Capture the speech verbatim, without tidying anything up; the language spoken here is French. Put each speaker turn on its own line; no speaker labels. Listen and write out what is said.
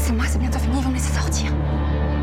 Laissez-moi, c'est bientôt fini, ils vont me laisser sortir.